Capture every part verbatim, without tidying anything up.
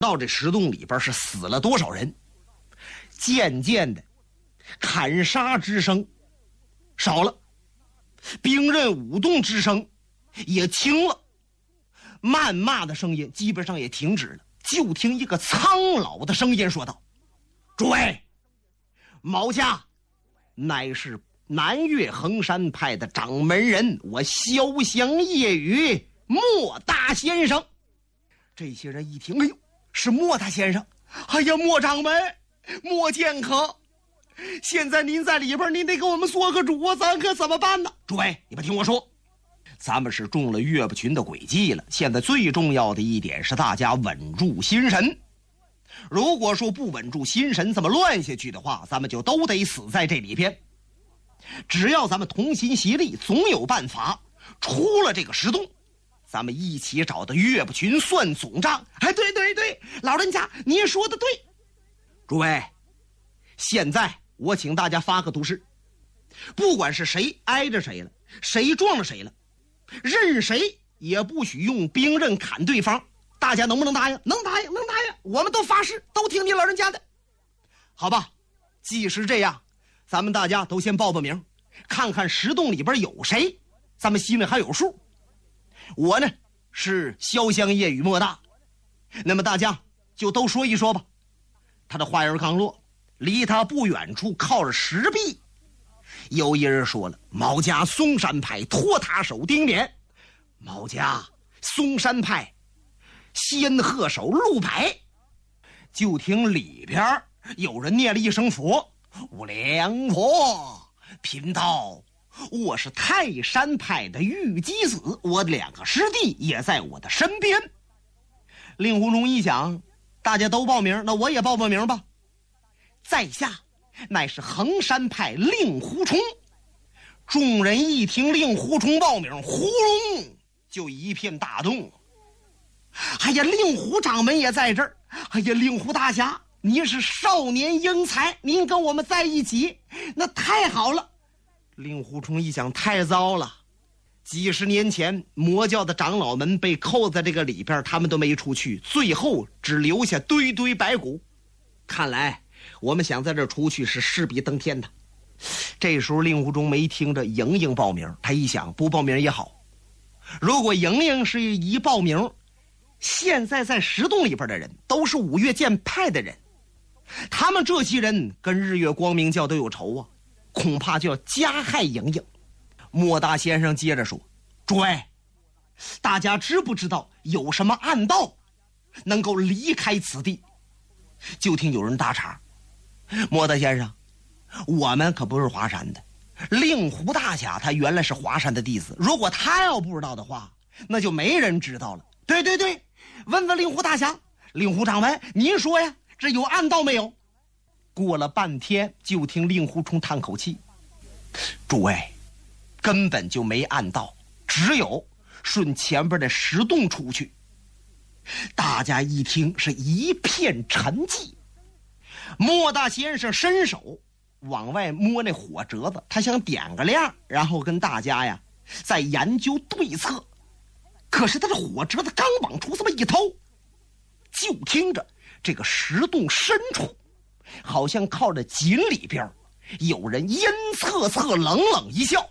到这石洞里边是死了多少人。渐渐的，砍杀之声少了，兵刃舞动之声也轻了，谩骂的声音基本上也停止了。就听一个苍老的声音说道：“诸位，毛家乃是南岳衡山派的掌门人，我潇湘夜雨莫大先生。”这些人一听，哎呦，是莫大先生！哎呀，莫掌门，莫剑客，现在您在里边，您得给我们说个主啊，咱可怎么办呢？诸位，你们听我说，咱们是中了岳不群的诡计了。现在最重要的一点是大家稳住心神。如果说不稳住心神，这么乱下去的话，咱们就都得死在这里边。只要咱们同心协力，总有办法出了这个石洞。咱们一起找到岳不群算总账。哎，对对对，老人家您说的对。诸位，现在我请大家发个图示，不管是谁挨着谁了，谁撞了谁了，任谁也不许用兵刃砍对方。大家能不能答应？能答应，能答应，我们都发誓，都听你老人家的。好吧，既是这样，咱们大家都先报报名，看看石洞里边有谁，咱们心里还有数。我呢是潇湘夜雨莫大，那么大家就都说一说吧。他的话音刚落，离他不远处靠着石壁，有一人说了：“毛家嵩山派托塔手丁冕，毛家嵩山派仙鹤手陆柏。”就听里边有人念了一声佛：“无量佛，贫道我是泰山派的玉姬子，我的两个师弟也在我的身边。”令狐冲一想，大家都报名，那我也报报名吧。在下乃是衡山派令狐冲。众人一听令狐冲报名，呼隆就一片大动。哎呀，令狐掌门也在这儿。哎呀，令狐大侠，您是少年英才，您跟我们在一起，那太好了。令狐冲一想，太糟了，几十年前魔教的长老们被扣在这个里边，他们都没出去，最后只留下堆堆白骨。看来我们想在这出去是势比登天的。这时候令狐冲没听着莹莹报名，他一想，不报名也好，如果莹莹是一报名，现在在石洞里边的人都是五岳剑派的人，他们这些人跟日月光明教都有仇啊，恐怕就要加害莹莹。莫大先生接着说：“诸位，大家知不知道有什么暗道能够离开此地？”就听有人搭茬：“莫大先生，我们可不是华山的，令狐大侠他原来是华山的弟子，如果他要不知道的话，那就没人知道了。对对对，问问令狐大侠，令狐掌门，您说呀，这有暗道没有？”过了半天，就听令狐冲叹口气：“诸位，根本就没暗道，只有顺前边的石洞出去。”大家一听是一片沉寂。莫大先生伸手往外摸那火折子，他想点个亮，然后跟大家呀再研究对策。可是他的火折子刚往出这么一偷，就听着这个石洞深处好像靠着井里边有人阴恻恻冷冷一笑：“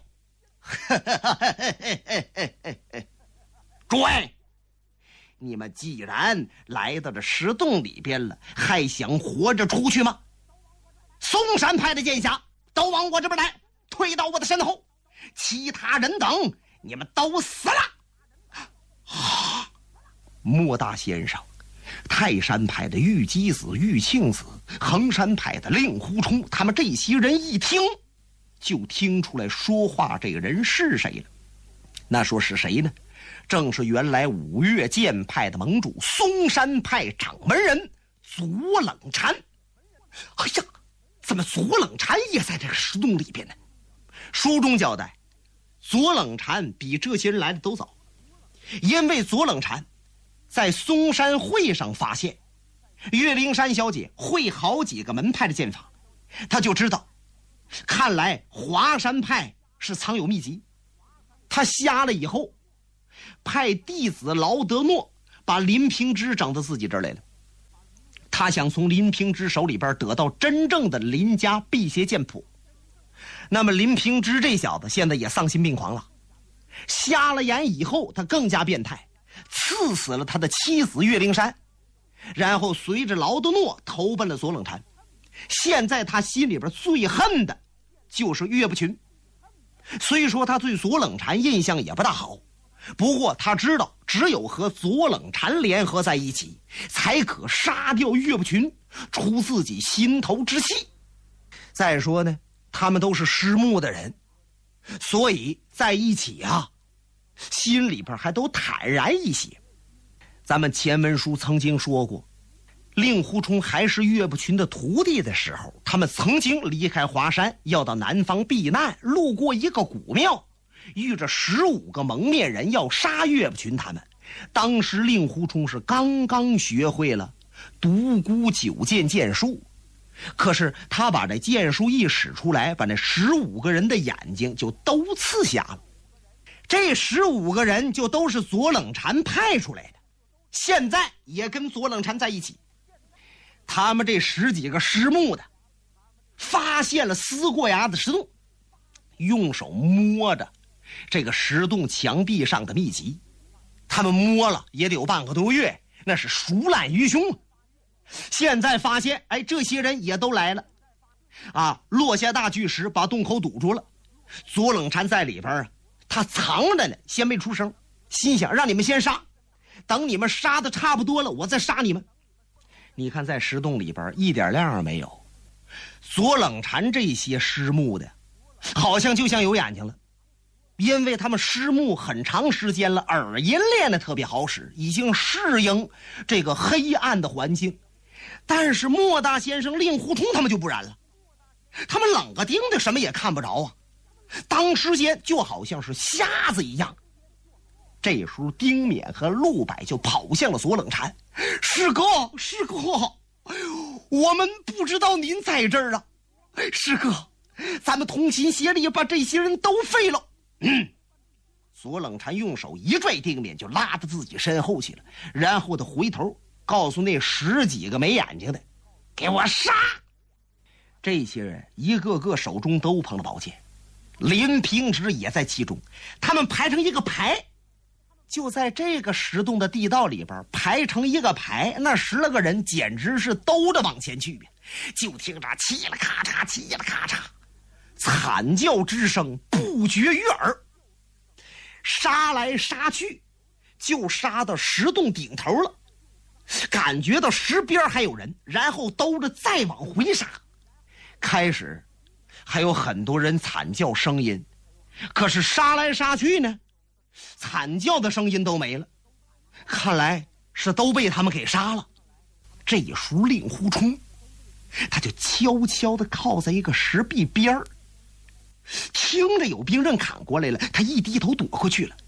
诸位，你们既然来到这石洞里边了，还想活着出去吗？嵩山派的剑侠都往我这边来，退到我的身后，其他人等你们都死了。”啊！莫大先生，泰山派的玉姬子、玉庆子，衡山派的令狐冲，他们这些人一听就听出来说话这个人是谁了。那说是谁呢？正是原来五岳剑派的盟主，嵩山派掌门人左冷禅。哎呀，怎么左冷禅也在这个石洞里边呢？书中交代，左冷禅比这些人来的都早，因为左冷禅在嵩山会上发现岳灵珊小姐会好几个门派的剑法，他就知道看来华山派是藏有秘籍。他瞎了以后，派弟子劳德诺把林平之整到自己这儿来了， 他想从林平之手里边得到真正的林家辟邪剑谱。那么林平之这小子现在也丧心病狂了，瞎了眼以后他更加变态，刺死了他的妻子岳灵珊，然后随着劳德诺投奔了左冷禅。现在他心里边最恨的就是岳不群。虽说他对左冷禅印象也不大好，不过他知道只有和左冷禅联合在一起，才可杀掉岳不群，出自己心头之气。再说呢，他们都是师木的人，所以在一起啊，心里边还都坦然一些。咱们前文书曾经说过，令狐冲还是岳不群的徒弟的时候，他们曾经离开华山，要到南方避难，路过一个古庙，遇着十五个蒙面人要杀岳不群他们。当时令狐冲是刚刚学会了独孤九剑剑术，可是他把这剑术一使出来，把那十五个人的眼睛就都刺瞎了。这十五个人就都是左冷禅派出来的，现在也跟左冷禅在一起。他们这十几个师木的发现了撕过崖的石洞，用手摸着这个石洞墙壁上的秘籍，他们摸了也得有半个多月，那是熟烂于胸。现在发现，哎，这些人也都来了啊，落下大巨石把洞口堵住了。左冷禅在里边啊，他藏着呢，先没出声，心想让你们先杀，等你们杀的差不多了，我再杀你们。你看在石洞里边一点亮没有，左冷禅这些师木的好像就像有眼睛了，因为他们师木很长时间了，耳音练得特别好使，已经适应这个黑暗的环境。但是莫大先生令狐冲他们就不然了，他们冷个钉的什么也看不着啊，当时间就好像是瞎子一样。这时候丁勉和陆柏就跑向了左冷禅，师哥师哥，我们不知道您在这儿啊，师哥咱们同心协力把这些人都废了。嗯，左冷禅用手一拽丁勉就拉到自己身后去了，然后他回头告诉那十几个没眼睛的，给我杀。这些人一个个手中都捧了宝剑，林平之也在其中，他们排成一个排，就在这个石洞的地道里边排成一个排，那十来个人简直是兜着往前去，就听着嘁啦咔嚓嘁啦咔嚓，惨叫之声不绝于耳，杀来杀去就杀到石洞顶头了，感觉到石边还有人，然后兜着再往回杀。开始还有很多人惨叫声音，可是杀来杀去呢，惨叫的声音都没了，看来是都被他们给杀了。这一时令狐冲他就悄悄地靠在一个石壁边儿，听着有兵刃砍过来了，他一低头躲过去了。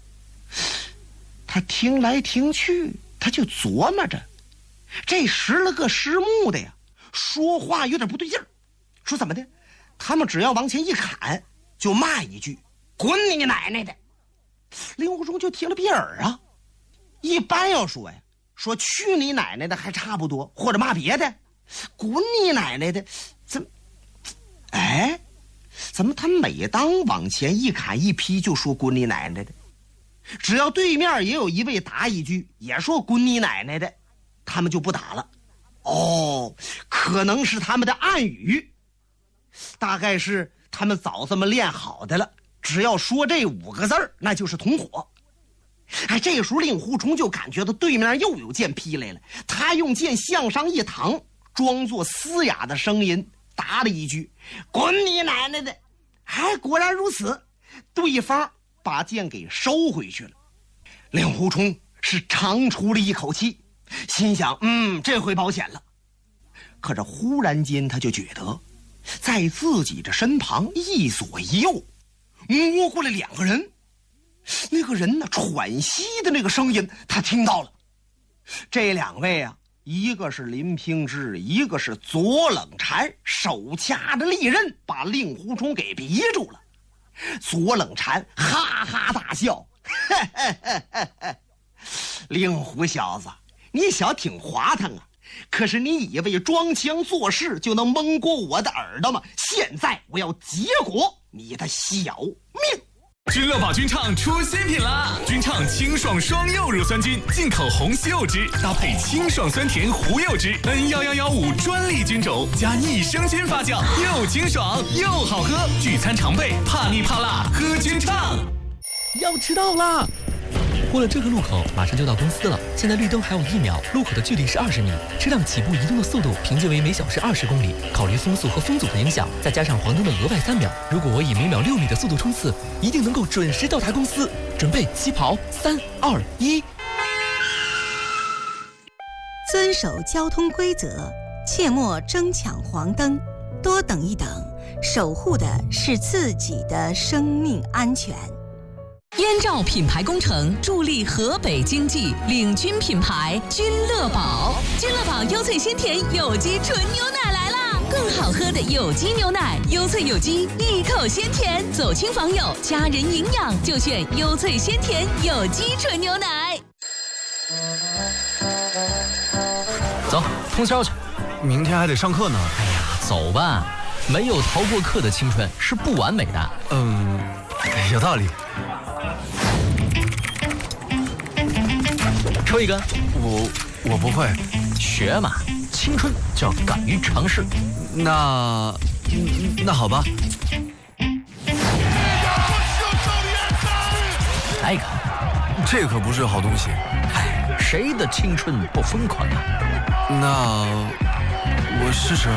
他听来听去，他就琢磨着，这十来个师木的呀，说话有点不对劲儿。说怎么的？他们只要往前一砍，就骂一句“滚你奶奶的”。令狐冲就听了闭耳啊。一般要说呀，说去你奶奶的还差不多，或者骂别的，滚你奶奶的，怎么？哎，怎么他每当往前一砍一劈就说滚你奶奶的？只要对面也有一位答一句也说滚你奶奶的，他们就不打了。哦，可能是他们的暗语，大概是他们早这么练好的了，只要说这五个字儿，那就是同伙。哎，这时候令狐冲就感觉到对面又有剑劈来了，他用剑向上一躺，装作嘶哑的声音答了一句滚你奶奶的。哎，果然如此，对方把剑给收回去了。令狐冲是长出了一口气，心想嗯，这回保险了。可是忽然间他就觉得在自己这身旁一左一右摸过来两个人，那个人呢喘息的那个声音他听到了。这两位啊，一个是林平之，一个是左冷禅，手掐着利刃把令狐冲给逼住了。左冷禅哈哈大笑，嘿嘿嘿嘿嘿，令狐小子，你小挺滑腾啊， 可是你以为装腔作势就能蒙过我的耳朵吗？现在我要结果你的小命！ 君乐宝君畅出新品啦！君畅清爽双柚乳酸菌，进口红西柚汁，搭配清爽酸甜胡柚汁 N 一一一五专利菌种，加益生菌发酵，又清爽又好喝。聚餐常备，怕腻怕辣，喝君畅。 要迟到啦！过了这个路口，马上就到公司了。现在绿灯还有一秒，路口的距离是二十米，车辆起步移动的速度平均为每小时二十公里。考虑风速和风阻的影响，再加上黄灯的额外三秒，如果我以每秒六米的速度冲刺，一定能够准时到达公司。准备起跑，三二一。 遵守交通规则，切莫争抢黄灯，多等一等，守护的是自己的生命安全。 燕赵品牌工程助力河北经济，领军品牌君乐宝。君乐宝优萃鲜甜有机纯牛奶来啦！更好喝的有机牛奶，优萃有机，一口鲜甜，走亲访友，家人营养就选优萃鲜甜有机纯牛奶。 走，通宵去。 明天还得上课呢。 哎呀，走吧，没有逃过课的青春是不完美的。 嗯，有道理。 抽一根。 我我不会。 学嘛，青春就要敢于尝试。 那那好吧。 来一个。 这可不是好东西。 哎，谁的青春不疯狂啊？ 那我试试。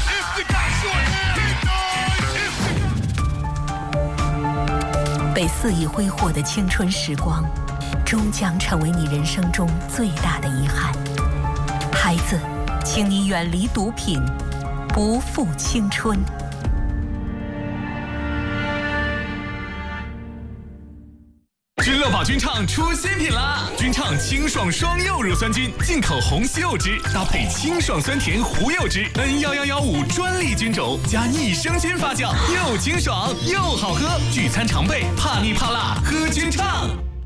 被肆意挥霍的青春时光，终将成为你人生中最大的遗憾。孩子，请你远离毒品，不负青春。 君乐宝君畅出新品啦！君畅清爽双柚乳酸菌，进口红西柚汁，搭配清爽酸甜胡柚汁 N 一一一五专利菌种，加益生菌发酵，又清爽又好喝。聚餐常备，怕腻怕辣，喝君畅。